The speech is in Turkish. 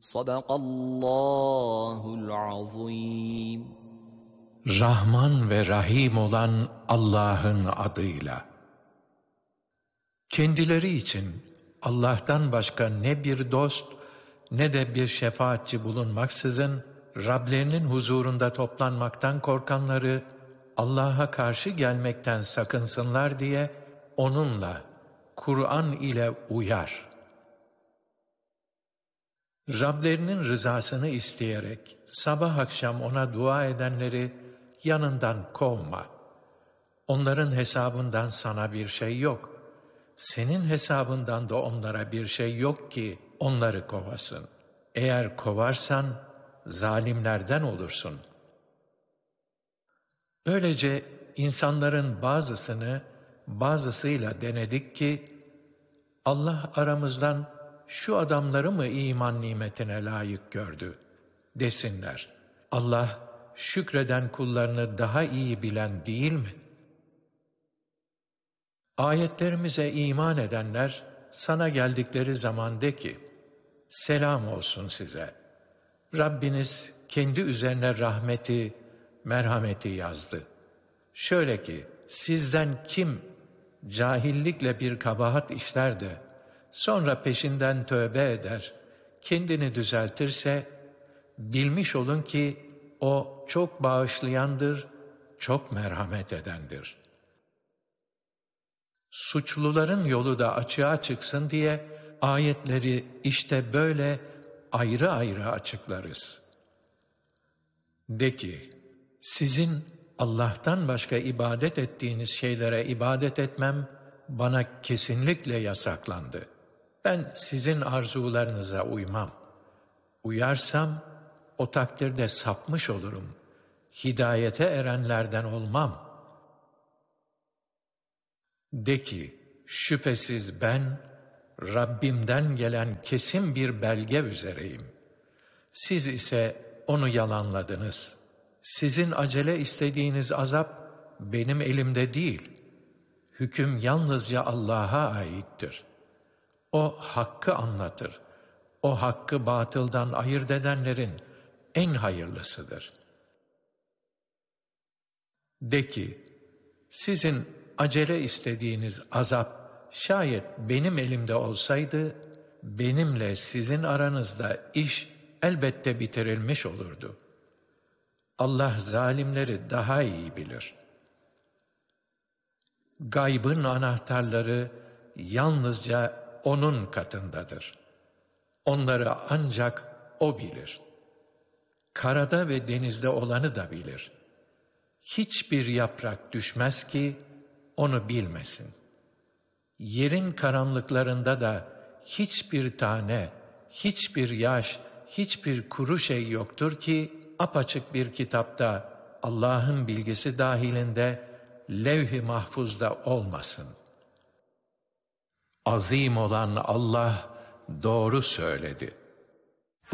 Sadakallahul azim. Rahman ve Rahim olan Allah'ın adıyla. Kendileri için Allah'tan başka ne bir dost ne de bir şefaatçi bulunmaksızın Rablerinin huzurunda toplanmaktan korkanları Allah'a karşı gelmekten sakınsınlar diye onunla, Kur'an ile uyar. Rablerinin rızasını isteyerek sabah akşam ona dua edenleri yanından kovma. Onların hesabından sana bir şey yok. Senin hesabından da onlara bir şey yok ki onları kovasın. Eğer kovarsan zalimlerden olursun. Böylece insanların bazısını bazısıyla denedik ki Allah aramızdan şu adamları mı iman nimetine layık gördü desinler. Allah şükreden kullarını daha iyi bilen değil mi? Ayetlerimize iman edenler sana geldikleri zaman de ki, selam olsun size. Rabbiniz kendi üzerine rahmeti, merhameti yazdı. Şöyle ki, sizden kim cahillikle bir kabahat işler de, sonra peşinden tövbe eder, kendini düzeltirse, bilmiş olun ki o çok bağışlayandır, çok merhamet edendir. Suçluların yolu da açığa çıksın diye ayetleri işte böyle ayrı ayrı açıklarız. De ki, sizin Allah'tan başka ibadet ettiğiniz şeylere ibadet etmem bana kesinlikle yasaklandı. Ben sizin arzularınıza uymam. Uyarsam o takdirde sapmış olurum. Hidayete erenlerden olmam. De ki, şüphesiz ben Rabbimden gelen kesin bir belge üzereyim. Siz ise onu yalanladınız. Sizin acele istediğiniz azap benim elimde değil. Hüküm yalnızca Allah'a aittir. O hakkı anlatır. O hakkı batıldan ayırt edenlerin en hayırlısıdır. De ki, sizin acele istediğiniz azap şayet benim elimde olsaydı, benimle sizin aranızda iş elbette bitirilmiş olurdu. Allah zalimleri daha iyi bilir. Gaybın anahtarları yalnızca O'nun katındadır. Onları ancak O bilir. Karada ve denizde olanı da bilir. Hiçbir yaprak düşmez ki onu bilmesin. Yerin karanlıklarında da hiçbir tane, hiçbir yaş, hiçbir kuru şey yoktur ki apaçık bir kitapta Allah'ın bilgisi dahilinde levh-i mahfuzda olmasın. Azim olan Allah doğru söyledi.